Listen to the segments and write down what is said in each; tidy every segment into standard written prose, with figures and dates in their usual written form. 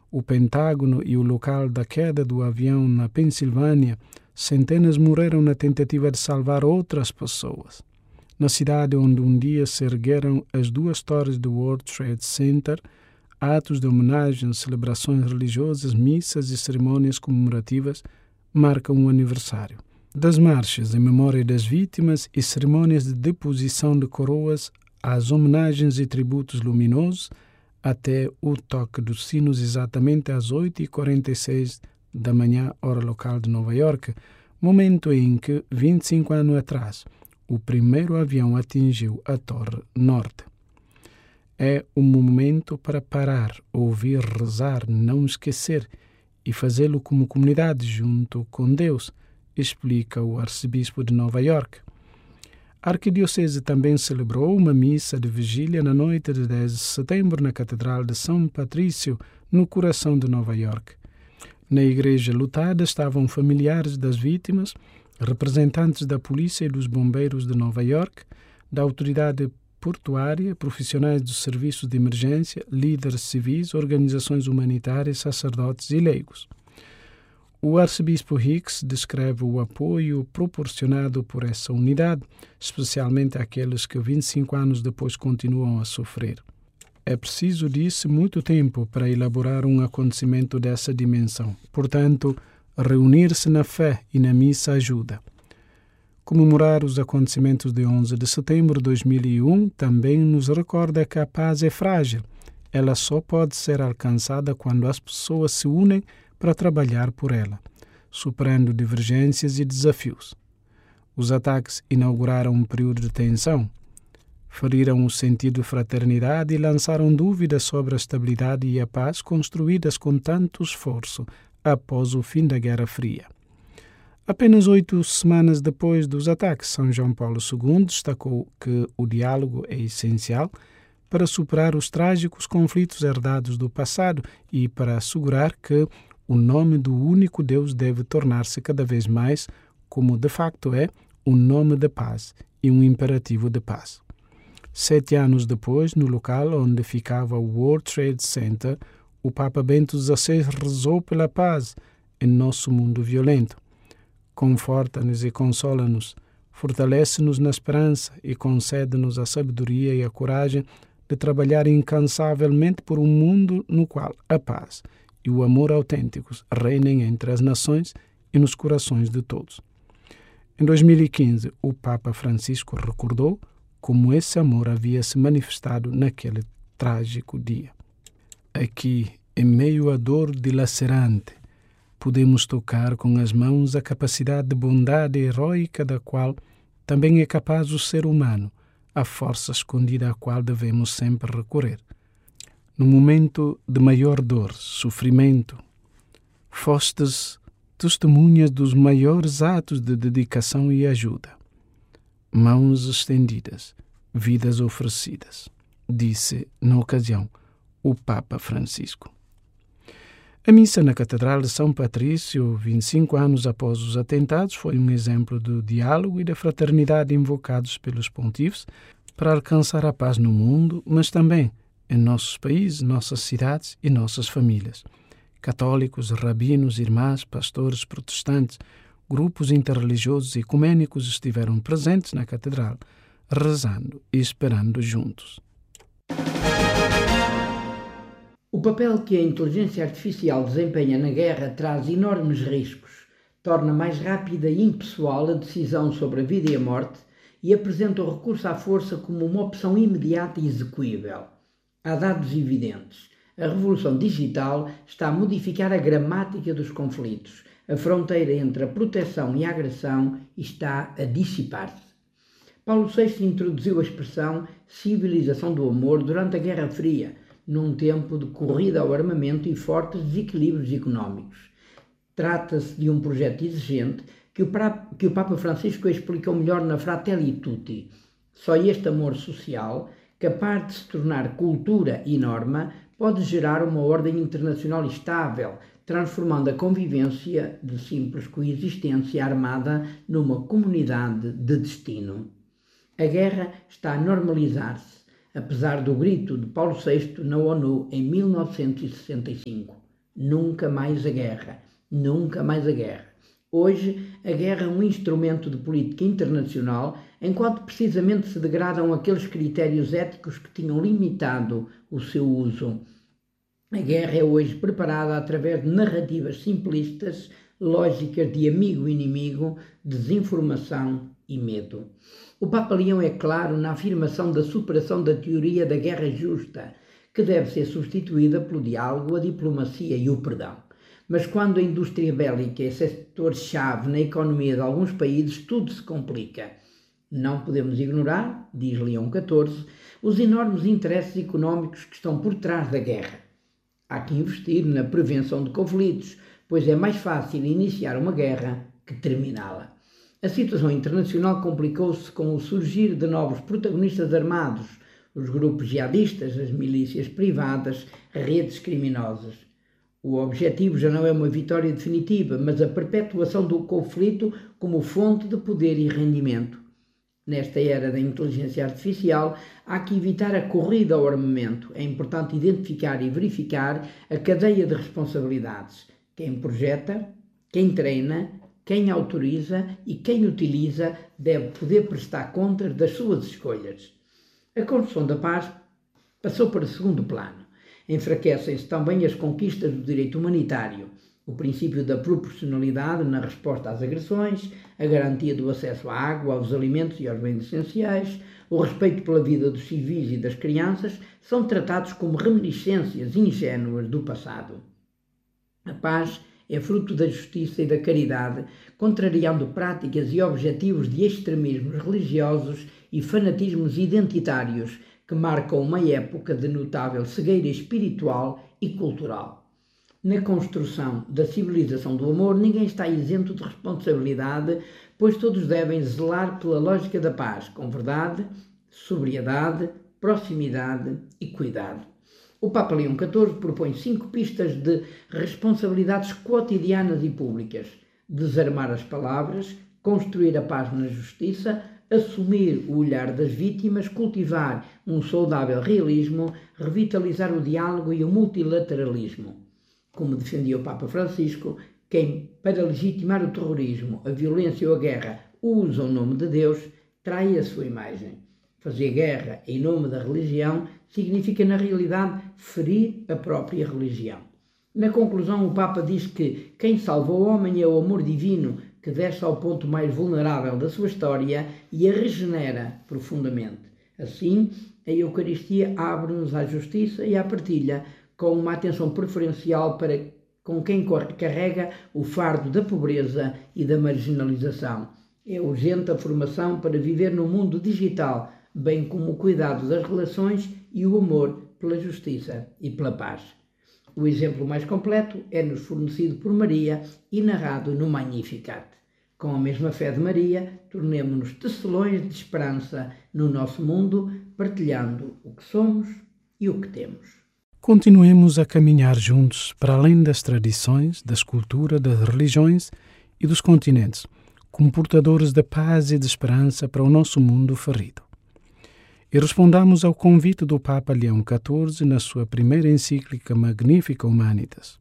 o Pentágono e o local da queda do avião na Pensilvânia, centenas morreram na tentativa de salvar outras pessoas. Na cidade onde um dia se ergueram as duas torres do World Trade Center, atos de homenagem, celebrações religiosas, missas e cerimônias comemorativas marcam o aniversário. Das marchas em memória das vítimas e cerimônias de deposição de coroas às homenagens e tributos luminosos, até o toque dos sinos exatamente às 8h46 da manhã, hora local de Nova York, momento em que, 25 anos atrás, o primeiro avião atingiu a Torre Norte. É um momento para parar, ouvir, rezar, não esquecer e fazê-lo como comunidade junto com Deus, explica o arcebispo de Nova York. A arquidiocese também celebrou uma missa de vigília na noite de 10 de setembro na Catedral de São Patrício, no coração de Nova York. Na igreja lotada estavam familiares das vítimas, representantes da polícia e dos bombeiros de Nova York, da autoridade portuária, profissionais dos serviços de emergência, líderes civis, organizações humanitárias, sacerdotes e leigos. O arcebispo Hicks descreve o apoio proporcionado por essa unidade, especialmente àqueles que 25 anos depois continuam a sofrer. É preciso, disse, muito tempo para elaborar um acontecimento dessa dimensão. Portanto, reunir-se na fé e na missa ajuda. Comemorar os acontecimentos de 11 de setembro de 2001 também nos recorda que a paz é frágil. Ela só pode ser alcançada quando as pessoas se unem para trabalhar por ela, superando divergências e desafios. Os ataques inauguraram um período de tensão, feriram o sentido de fraternidade e lançaram dúvidas sobre a estabilidade e a paz construídas com tanto esforço após o fim da Guerra Fria. Apenas 8 semanas depois dos ataques, São João Paulo II destacou que o diálogo é essencial para superar os trágicos conflitos herdados do passado e para assegurar que o nome do único Deus deve tornar-se cada vez mais, como de facto é, um nome de paz e um imperativo de paz. 7 anos depois, no local onde ficava o World Trade Center, o Papa Bento XVI rezou pela paz em nosso mundo violento. Conforta-nos e consola-nos, fortalece-nos na esperança e concede-nos a sabedoria e a coragem de trabalhar incansavelmente por um mundo no qual a paz e o amor autênticos reinem entre as nações e nos corações de todos. Em 2015, o Papa Francisco recordou como esse amor havia se manifestado naquele trágico dia. Aqui, em meio à dor dilacerante, podemos tocar com as mãos a capacidade de bondade heroica da qual também é capaz o ser humano, a força escondida à qual devemos sempre recorrer. No momento de maior dor, sofrimento, fostes testemunhas dos maiores atos de dedicação e ajuda. Mãos estendidas, vidas oferecidas, disse, na ocasião, o Papa Francisco. A missa na Catedral de São Patrício, 25 anos após os atentados, foi um exemplo do diálogo e da fraternidade invocados pelos pontífices para alcançar a paz no mundo, mas também em nossos países, nossas cidades e nossas famílias. Católicos, rabinos, irmãs, pastores, protestantes, grupos interreligiosos e ecumênicos estiveram presentes na Catedral, rezando e esperando juntos. O papel que a inteligência artificial desempenha na guerra traz enormes riscos, torna mais rápida e impessoal a decisão sobre a vida e a morte e apresenta o recurso à força como uma opção imediata e execuível. Há dados evidentes. A revolução digital está a modificar a gramática dos conflitos. A fronteira entre a proteção e a agressão está a dissipar-se. Paulo VI introduziu a expressão civilização do amor durante a Guerra Fria, num tempo de corrida ao armamento e fortes desequilíbrios económicos. Trata-se de um projeto exigente que o Papa Francisco explicou melhor na Fratelli Tutti. Só este amor social, capaz de se tornar cultura e norma, pode gerar uma ordem internacional estável, transformando a convivência de simples coexistência armada numa comunidade de destino. A guerra está a normalizar-se, apesar do grito de Paulo VI na ONU em 1965. Nunca mais a guerra. Nunca mais a guerra. Hoje, a guerra é um instrumento de política internacional, enquanto precisamente se degradam aqueles critérios éticos que tinham limitado o seu uso. A guerra é hoje preparada através de narrativas simplistas, lógicas de amigo-inimigo, desinformação e medo. O Papa Leão é claro na afirmação da superação da teoria da guerra justa, que deve ser substituída pelo diálogo, a diplomacia e o perdão. Mas quando a indústria bélica é setor-chave na economia de alguns países, tudo se complica. Não podemos ignorar, diz Leão XIV, os enormes interesses económicos que estão por trás da guerra. Há que investir na prevenção de conflitos, pois é mais fácil iniciar uma guerra que terminá-la. A situação internacional complicou-se com o surgir de novos protagonistas armados, os grupos jihadistas, as milícias privadas, redes criminosas. O objetivo já não é uma vitória definitiva, mas a perpetuação do conflito como fonte de poder e rendimento. Nesta era da inteligência artificial, há que evitar a corrida ao armamento. É importante identificar e verificar a cadeia de responsabilidades. Quem projeta, quem treina, quem autoriza e quem utiliza deve poder prestar contas das suas escolhas. A construção da paz passou para o segundo plano. Enfraquecem-se também as conquistas do direito humanitário, o princípio da proporcionalidade na resposta às agressões, a garantia do acesso à água, aos alimentos e aos bens essenciais, o respeito pela vida dos civis e das crianças são tratados como reminiscências ingênuas do passado. A paz é fruto da justiça e da caridade, contrariando práticas e objetivos de extremismos religiosos e fanatismos identitários que marcam uma época de notável cegueira espiritual e cultural. Na construção da civilização do amor, ninguém está isento de responsabilidade, pois todos devem zelar pela lógica da paz, com verdade, sobriedade, proximidade e cuidado. O Papa Leão XIV propõe 5 pistas de responsabilidades cotidianas e públicas: desarmar as palavras, construir a paz na justiça, assumir o olhar das vítimas, cultivar um saudável realismo, revitalizar o diálogo e o multilateralismo. Como defendia o Papa Francisco, quem, para legitimar o terrorismo, a violência ou a guerra, usa o nome de Deus, trai a sua imagem. Fazer guerra em nome da religião significa, na realidade, ferir a própria religião. Na conclusão, o Papa diz que quem salva o homem é o amor divino, que desce ao ponto mais vulnerável da sua história e a regenera profundamente. Assim, a Eucaristia abre-nos à justiça e à partilha, com uma atenção preferencial para com quem carrega o fardo da pobreza e da marginalização. É urgente a formação para viver no mundo digital, bem como o cuidado das relações e o amor pela justiça e pela paz. O exemplo mais completo é-nos fornecido por Maria e narrado no Magnificat. Com a mesma fé de Maria, tornemo-nos tecelões de esperança no nosso mundo, partilhando o que somos e o que temos. Continuemos a caminhar juntos para além das tradições, das culturas, das religiões e dos continentes, como portadores de paz e de esperança para o nosso mundo ferido. E respondamos ao convite do Papa Leão XIV na sua primeira encíclica Magnificat Humanitas.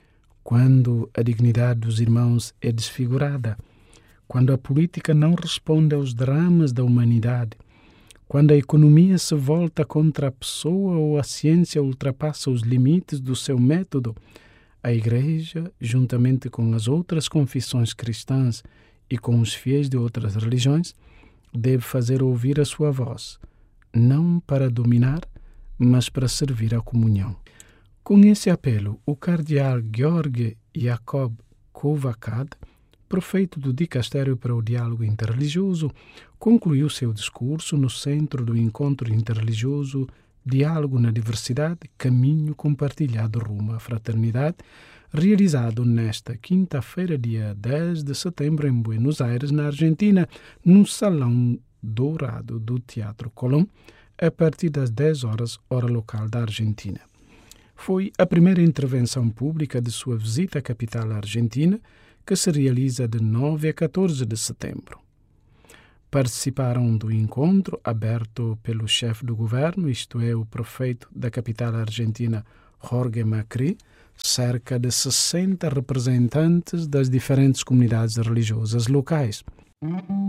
Quando a dignidade dos irmãos é desfigurada, quando a política não responde aos dramas da humanidade, quando a economia se volta contra a pessoa ou a ciência ultrapassa os limites do seu método, a Igreja, juntamente com as outras confissões cristãs e com os fiéis de outras religiões, deve fazer ouvir a sua voz, não para dominar, mas para servir à comunhão. Com esse apelo, o cardeal Georg Jakob Kovakad, prefeito do Dicastério para o Diálogo Interreligioso, concluiu seu discurso no centro do encontro interreligioso Diálogo na Diversidade, Caminho Compartilhado rumo à Fraternidade, realizado nesta quinta-feira, dia 10 de setembro, em Buenos Aires, na Argentina, no Salão Dourado do Teatro Colón, a partir das 10 horas, hora local da Argentina. Foi a primeira intervenção pública de sua visita à capital argentina, que se realiza de 9 a 14 de setembro. Participaram do encontro, aberto pelo chefe do governo, isto é, o prefeito da capital argentina, Jorge Macri, cerca de 60 representantes das diferentes comunidades religiosas locais.